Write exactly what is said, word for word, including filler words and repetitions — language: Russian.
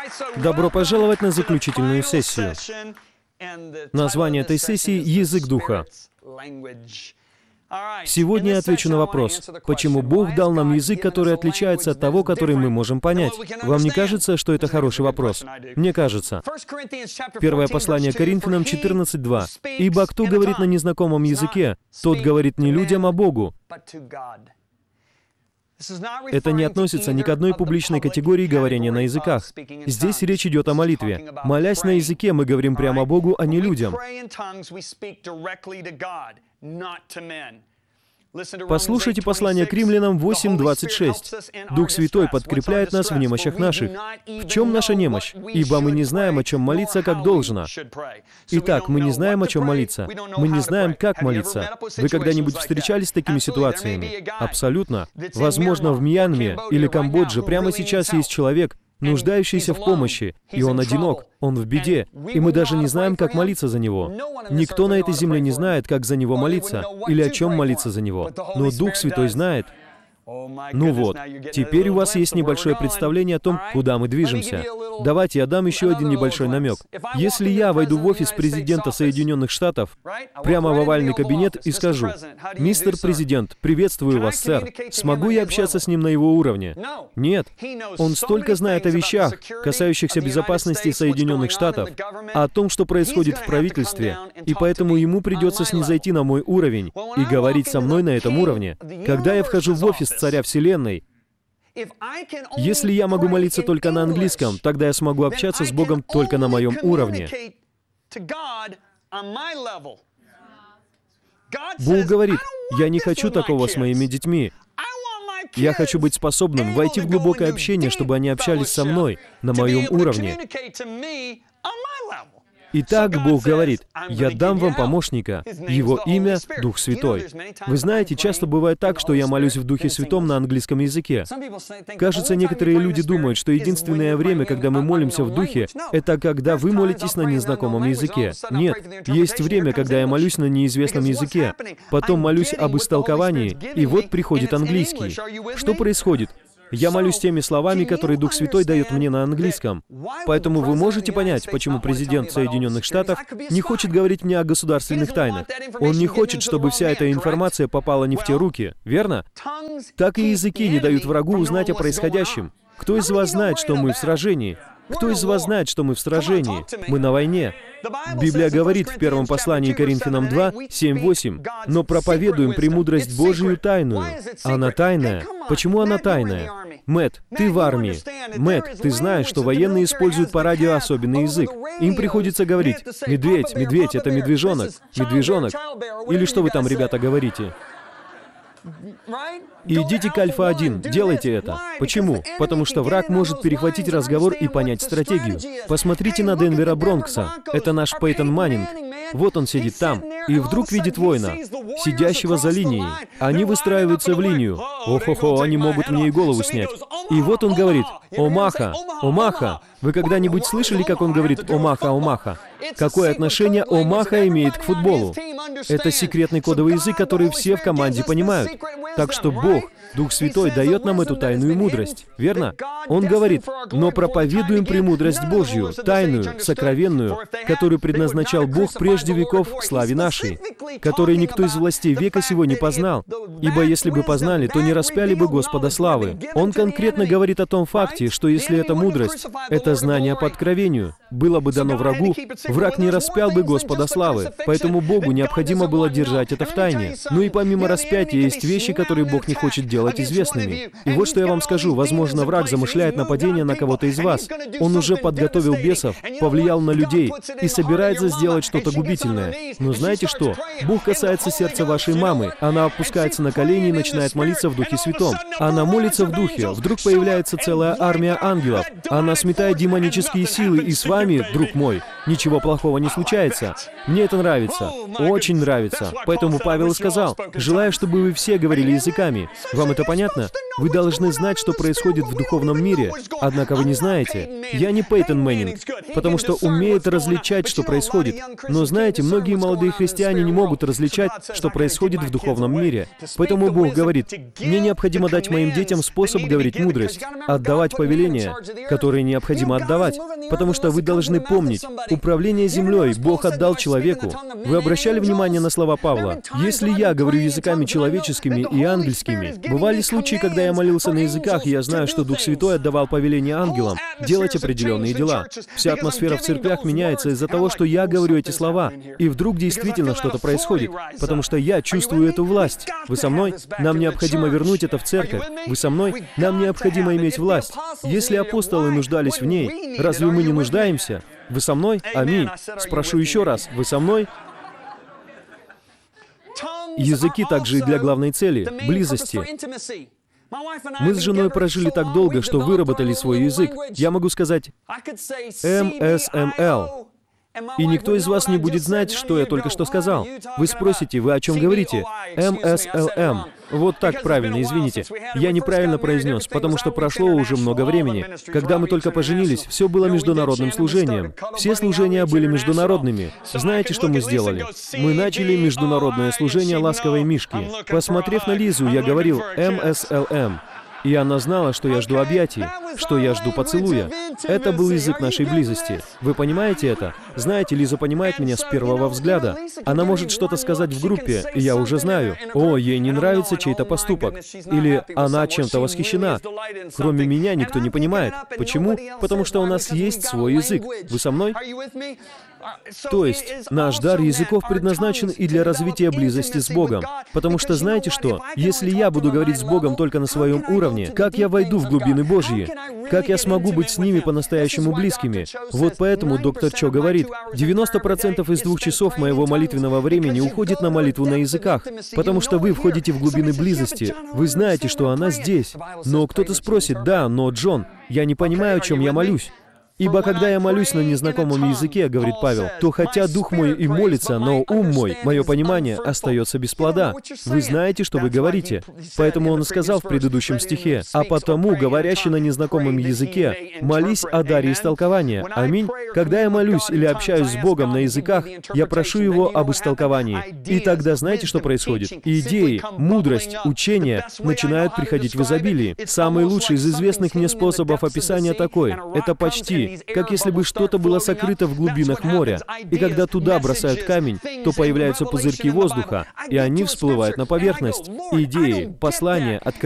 Добро пожаловать на заключительную сессию. Название этой сессии — «Язык Духа». Сегодня я отвечу на вопрос, почему Бог дал нам язык, который отличается от того, который мы можем понять. Вам не кажется, что это хороший вопрос? Мне кажется. Первое послание Коринфянам четырнадцать два. «Ибо кто говорит на незнакомом языке, тот говорит не людям, а Богу». Это не относится ни к одной публичной категории говорения на языках. Здесь речь идет о молитве. Молясь на языке, мы говорим прямо Богу, а не людям. Послушайте послание к Римлянам восемь двадцать шесть. «Дух Святой подкрепляет нас в немощах наших». В чем наша немощь? «Ибо мы не знаем, о чем молиться, как должно». Итак, мы не знаем, о чем молиться. Мы не знаем, как молиться. Вы когда-нибудь встречались с такими ситуациями? Абсолютно. Возможно, в Мьянме или Камбодже прямо сейчас есть человек, нуждающийся в помощи, и он одинок, он в беде, и мы даже не знаем, как молиться за него. Никто на этой земле не знает, как за него молиться, или о чем молиться за него, но Дух Святой знает. Ну вот, теперь у вас есть небольшое представление о том, куда мы движемся. Давайте я дам еще один небольшой намек. Если я войду в офис президента Соединенных Штатов, прямо в овальный кабинет и скажу: «Мистер Президент, приветствую вас, сэр. Смогу я общаться с ним на его уровне?» Нет. Он столько знает о вещах, касающихся безопасности Соединенных Штатов, о том, что происходит в правительстве, и поэтому ему придется снизойти на мой уровень и говорить со мной на этом уровне. Когда я вхожу в офис Царя Вселенной, если я могу молиться только на английском, тогда я смогу общаться с Богом только на моем уровне. Бог говорит: «Я не хочу такого с моими детьми. Я хочу быть способным войти в глубокое общение, чтобы они общались со мной на моем уровне». Итак, Бог говорит: «Я дам вам помощника, его имя — Дух Святой». Вы знаете, часто бывает так, что я молюсь в Духе Святом на английском языке. Кажется, некоторые люди думают, что единственное время, когда мы молимся в Духе, это когда вы молитесь на незнакомом языке. Нет, есть время, когда я молюсь на неизвестном языке, потом молюсь об истолковании, и вот приходит английский. Что происходит? Я молюсь теми словами, которые Дух Святой дает мне на английском. Поэтому вы можете понять, почему президент Соединенных Штатов не хочет говорить мне о государственных тайнах. Он не хочет, чтобы вся эта информация попала не в те руки, верно? Так и языки не дают врагу узнать о происходящем. Кто из вас знает, что мы в сражении? Кто из вас знает, что мы в сражении? Мы на войне. Библия говорит в первом послании Коринфянам два, семь восемь, «Но проповедуем премудрость Божию тайную». Она тайная. Почему она тайная? Мэтт, ты в армии. Мэтт, ты знаешь, что военные используют по радио особенный язык. Им приходится говорить: «Медведь, медведь, это медвежонок, медвежонок». Или что вы там, ребята, говорите? Идите к Альфа один, делайте это. Почему? Потому что враг может перехватить разговор и понять стратегию. Посмотрите на Денвера Бронкса. Это наш Пейтон Маннинг. Вот он сидит там, и вдруг видит воина, сидящего за линией. Они выстраиваются в линию. Ох-охо, они могут мне и голову снять. И вот он говорит: «Омаха, Омаха». Вы когда-нибудь слышали, как он говорит «Омаха, Омаха»? Какое отношение Омаха имеет к футболу? Это секретный кодовый язык, который все в команде понимают. Так что Бог, Дух Святой, дает нам эту тайную мудрость, верно? Он говорит: «Но проповедуем премудрость Божью, тайную, сокровенную, которую предназначал Бог прежде веков к славе нашей, которой никто из властей века сего не познал, ибо если бы познали, то не распяли бы Господа славы». Он конкретно говорит о том факте, что если эта мудрость, это знание по откровению, было бы дано врагу, враг не распял бы Господа славы, поэтому Богу необходимо было держать это в тайне. Ну и помимо распятия есть вещи, которые Бог не хочет делать известными. И вот что я вам скажу: возможно, враг замышляет нападение на кого-то из вас. Он уже подготовил бесов, повлиял на людей и собирается сделать что-то губительное. Но знаете что? Бог касается сердца вашей мамы. Она опускается на колени и начинает молиться в Духе Святом. Она молится в Духе. Вдруг появляется целая армия ангелов. Она сметает демонические силы, и с вами, друг мой, ничего ничего плохого не случается. Мне это нравится. Очень нравится. Поэтому Павел и сказал: «Желаю, чтобы вы все говорили языками». Вам это понятно? Вы должны знать, что происходит в духовном мире. Однако вы не знаете. Я не Пейтон Мэннинг, потому что умеет различать, что происходит. Но знаете, многие молодые христиане не могут различать, что происходит в духовном мире. Поэтому Бог говорит: «Мне необходимо дать моим детям способ говорить мудрость, отдавать повеления, которые необходимо отдавать, потому что вы должны помнить, управление землей Бог отдал человеку». Вы обращали внимание на слова Павла? «Если я говорю языками человеческими и ангельскими». Бывали случаи, когда я молился на языках, и я знаю, что Дух Святой отдавал повеление ангелам делать определенные дела. Вся атмосфера в церквях меняется из-за того, что я говорю эти слова, и вдруг действительно что-то происходит, потому что я чувствую эту власть. Вы со мной? Нам необходимо вернуть это в церковь. Вы со мной? Нам необходимо иметь власть. Если апостолы нуждались в ней, разве мы не нуждаемся? Вы со мной? Аминь. Спрошу еще раз. Вы со мной? Языки также и для главной цели — близости. Мы с женой прожили так долго, что выработали свой язык. Я могу сказать эм эс эм эл. И никто из вас не будет знать, что я только что сказал. Вы спросите: вы о чем говорите? эм эс эл эм. Вот так правильно, извините. Я неправильно произнес, потому что прошло уже много времени. Когда мы только поженились, все было международным служением. Все служения были международными. Знаете, что мы сделали? Мы начали международное служение ласковой мишки. Посмотрев на Лизу, я говорил эм эс эл эм. И она знала, что я жду объятий, что я жду поцелуя. Это был язык нашей близости. Вы понимаете это? Знаете, Лиза понимает меня с первого взгляда. Она может что-то сказать в группе, и я уже знаю: о, ей не нравится чей-то поступок. Или она чем-то восхищена. Кроме меня никто не понимает. Почему? Потому что у нас есть свой язык. Вы со мной? То есть, наш дар языков предназначен и для развития близости с Богом. Потому что знаете что? Если я буду говорить с Богом только на своем уровне, как я войду в глубины Божьи? Как я смогу быть с ними по-настоящему близкими? Вот поэтому доктор Чо говорит: девяносто процентов из двух часов моего молитвенного времени уходит на молитву на языках, потому что вы входите в глубины близости. Вы знаете, что она здесь. Но кто-то спросит: да, но, Джон, я не понимаю, о чем я молюсь. «Ибо когда я молюсь на незнакомом языке, — говорит Павел, — то хотя дух мой и молится, но ум мой, мое понимание, остается без плода». Вы знаете, что вы говорите. Поэтому он сказал в предыдущем стихе: «А потому, говорящий на незнакомом языке, молись о даре истолкования». Аминь. Когда я молюсь или общаюсь с Богом на языках, я прошу Его об истолковании. И тогда знаете, что происходит? Идеи, мудрость, учения начинают приходить в изобилии. Самый лучший из известных мне способов описания такой — это почти как если бы что-то было сокрыто в глубинах моря. И когда туда бросают камень, то появляются пузырьки воздуха, и они всплывают на поверхность. Идеи, послания, откровения.